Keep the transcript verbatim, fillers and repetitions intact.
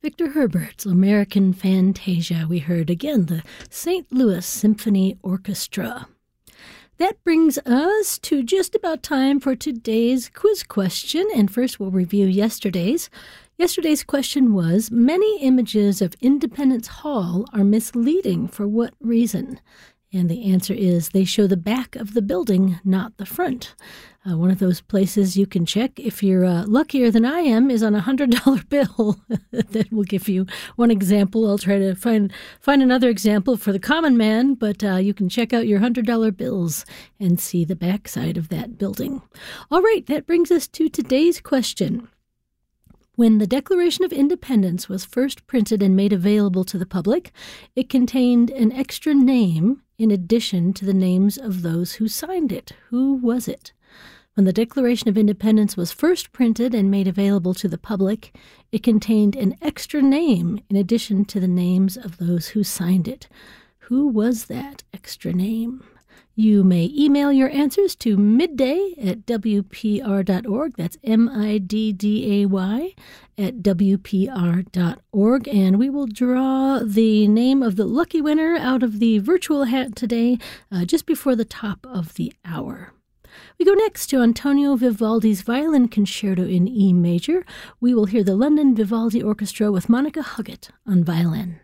Victor Herbert's American Fantasia. We heard again the Saint Louis Symphony Orchestra. That brings us to just about time for today's quiz question, and first we'll review yesterday's. Yesterday's question was, many images of Independence Hall are misleading for what reason? And the answer is they show the back of the building, not the front. Uh, one of those places you can check, if you're uh, luckier than I am, is on a one hundred dollar bill. That will give you one example. I'll try to find find another example for the common man, but uh, you can check out your one hundred dollar bills and see the backside of that building. All right, that brings us to today's question. When the Declaration of Independence was first printed and made available to the public, it contained an extra name in addition to the names of those who signed it. Who was it? When the Declaration of Independence was first printed and made available to the public, it contained an extra name in addition to the names of those who signed it. Who was that extra name? You may email your answers to midday at w p r dot org. That's M I D D A Y at w p r dot org. And we will draw the name of the lucky winner out of the virtual hat today, uh, just before the top of the hour. We go next to Antonio Vivaldi's Violin Concerto in E major. We will hear the London Vivaldi Orchestra with Monica Huggett on violin.